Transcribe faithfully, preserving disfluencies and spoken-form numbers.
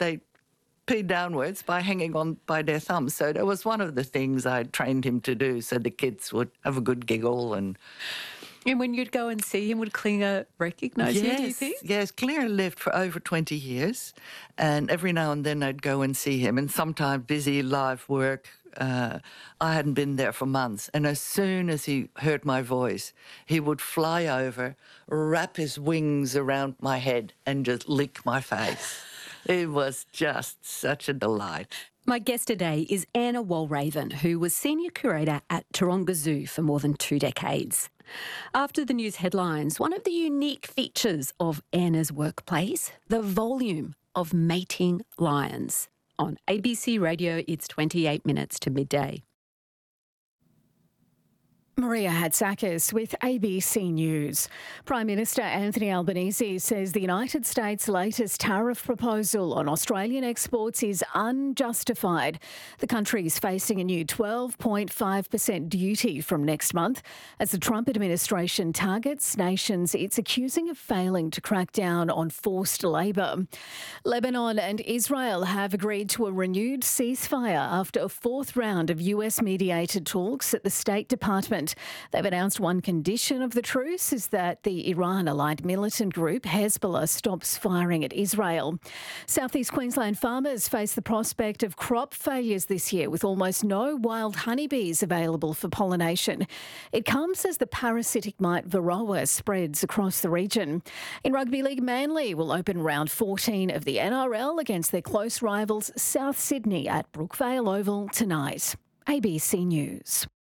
they pee downwards by hanging on by their thumbs. So that was one of the things I trained him to do, so the kids would have a good giggle. And And when you'd go and see him, would Klinger recognise you, do you think? Yes, Klinger lived for over twenty years, and every now and then I'd go and see him, and sometimes busy live work, uh, I hadn't been there for months, and as soon as he heard my voice, he would fly over, wrap his wings around my head and just lick my face. It was just such a delight. My guest today is Anna Walraven, who was senior curator at Taronga Zoo for more than two decades. After the news headlines, one of the unique features of Anna's workplace, the volume of mating lions. On A B C Radio, it's twenty-eight minutes to midday. Maria Hatzakis with A B C News. Prime Minister Anthony Albanese says the United States' latest tariff proposal on Australian exports is unjustified. The country is facing a new twelve point five percent duty from next month as the Trump administration targets nations it's accusing of failing to crack down on forced labour. Lebanon and Israel have agreed to a renewed ceasefire after a fourth round of U S-mediated talks at the State Department. They've announced one condition of the truce is that the Iran-aligned militant group Hezbollah stops firing at Israel. South East Queensland farmers face the prospect of crop failures this year with almost no wild honeybees available for pollination. It comes as the parasitic mite Varroa spreads across the region. In Rugby League, Manly will open round fourteen of the N R L against their close rivals South Sydney at Brookvale Oval tonight. A B C News.